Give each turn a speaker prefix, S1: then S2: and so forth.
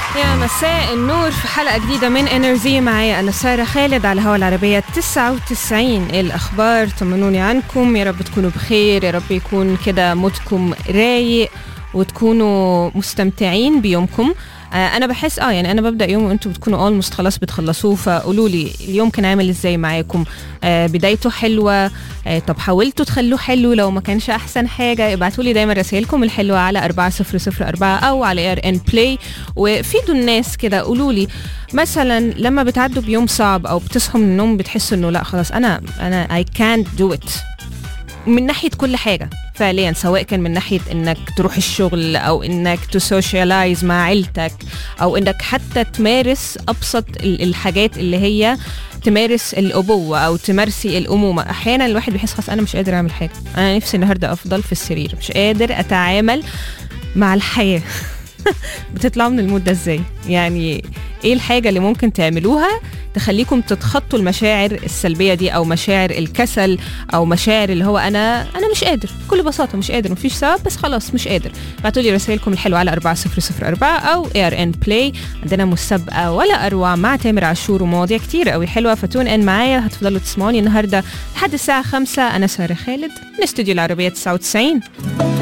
S1: يا مساء النور في حلقة جديدة من انرجي. معايا أنا سارة خالد على هوا العربية 99. الأخبار طمنوني عنكم، يا رب تكونوا بخير، يا رب يكون كده مودكم رايق وتكونوا مستمتعين بيومكم. أنا بحس يعني أنا ببدأ يوم وأنتوا بتكونوا خلاص بتخلصوه، فقولوا لي اليوم كان عامل إزاي معاكم؟ بدايته حلوة؟ طب حاولتوا تخلوه حلو؟ لو ما كانش أحسن حاجة ابعتوا لي دايما رسائلكم الحلوة على 4004 أو على ARN Play وفيدوا الناس كده. قولوا لي مثلا لما بتعدوا بيوم صعب أو بتصحوا من النوم بتحسوا إنه لا خلاص أنا I can't do it من ناحية كل حاجة فعليا، سواء كان من ناحية انك تروح الشغل او انك تسوشيالايز مع عيلتك او انك حتى تمارس ابسط الحاجات اللي هي تمارس الابوة او تمارسي الامومة. احيانا الواحد بيحس خلاص انا مش قادر اعمل حاجة، انا نفسي النهاردة افضل في السرير، مش قادر اتعامل مع الحياة. بتطلعوا من المود ده ازاي؟ يعني ايه الحاجة اللي ممكن تعملوها تخليكم تتخطوا المشاعر السلبية دي او مشاعر الكسل او مشاعر اللي هو انا مش قادر، بكل بساطة مش قادر، مفيش سبب بس خلاص مش قادر. بعتوا لي رسائلكم الحلوة على 4004 او ARN Play. عندنا مسابقة ولا اروع مع تامر عاشور ومواضيع كتير قوي حلوة، فتون ان معايا هتفضلوا تسمعوني النهاردة لحد الساعة 5. انا سارة خالد من استوديو العربية 99.